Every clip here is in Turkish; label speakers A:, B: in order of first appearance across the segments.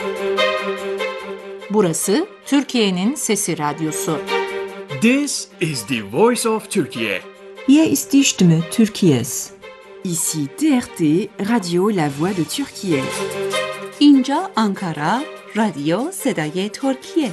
A: Burası Türkiye'nin Sesi Radyosu.
B: This is the voice of Turkey.
C: Hier ist die Stimme Türkiye's.
D: Ici TRT, Radio La Voix de Türkiye.
A: اینجا آنکارا، رادیو صدای ترکیه.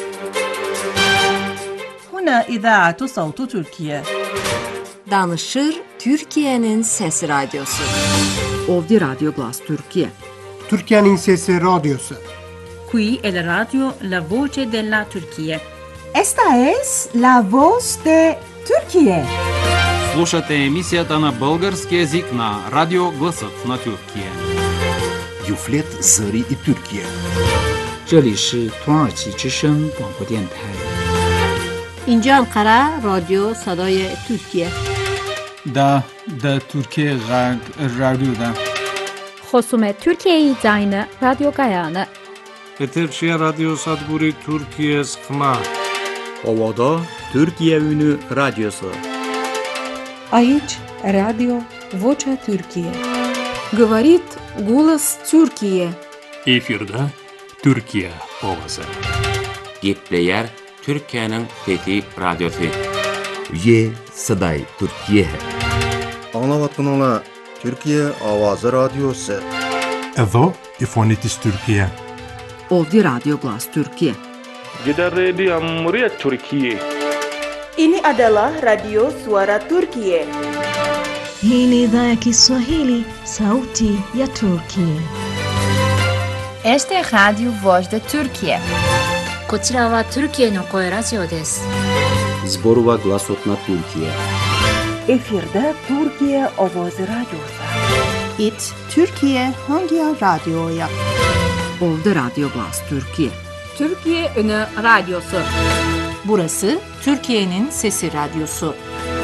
C: هنا إذاعة صوت تركيا.
A: Danışır Türkiye'nin Sesi Radyosu.
D: Ovdi Radio Glas Türkiye.
E: Türkiye'nin Sesi Radyosu.
F: Qui è la radio La Voce della Turchia.
C: Esta es la voz de Türkiye.
G: Слушате емисията на български език на Радио Гласът на Türkiye.
H: Юфлет Зари и Türkiye.
I: 这里是土耳其之声广播电台。
A: اینجا آنکارا، رادیو صدای ترکیه.
J: Da Türkiye Radyo'da.
K: خصوم ترکیه زاین رادیو گایانه.
L: Eterşehir Radyo Sadburi Türkiye Sıkma.
M: Ovada Türkiye Ünü Radyosu.
N: Aici Radio Vocea Türkiye.
O: Говорит голос Türkiye.
P: Efirde Türkiye ovası.
Q: Gepleyer Türkiye'nin fethi radyosu.
H: Ye Saday Türkiye.
R: Anlavatınla Türkiye Avazı Radyosu.
S: Edo İfonitis Türkiye.
D: Ovdi Radio Glas Türkiye.
L: Gider Radio Cumhuriyet Türkiye.
T: Ini adalah Radio Suara Turkiye.
U: Hii ni idhaa ya Kiswahili, Sauti ya Turkiye.
V: Este es Radio Voz de Turkiye.
W: こちらはトルキエの声ラジオです。
M: Zborova Glasot na Türkiye.
C: Efirde Türkiye Ovoz Radyosu.
X: It Türkiye Hangi Radyo'ya?
D: Ovdi Radio Glas Türkiye.
A: Türkiye Ünü Radyosu. Burası Türkiye'nin Sesi Radyosu.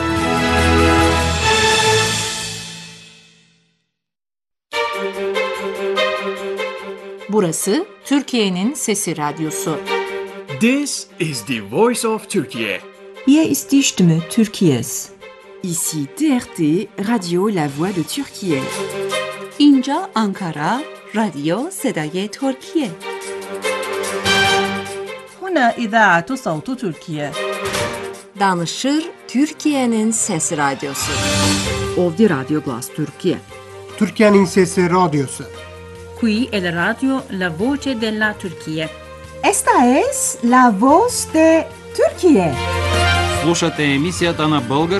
A: Burası Türkiye'nin Sesi Radyosu.
B: This is the voice of Turkey.
C: Hier ist die Stimme Türkiye's.
D: Ici TRT, Radio La Voix de Türkiye.
A: اینجا آنکارا، رادیو صدای ترکیه.
C: هنا إذاعة صوت تركيا.
A: Danışır Türkiye'nin Sesi Radyosu.
D: Ovdi Radio Glas Türkiye.
E: Türkiye'nin Sesi Radyosu.
F: Qui è la radio La Voce della Turchia.
C: Esta es la voz de Türkiye.
G: Слушате емисията на български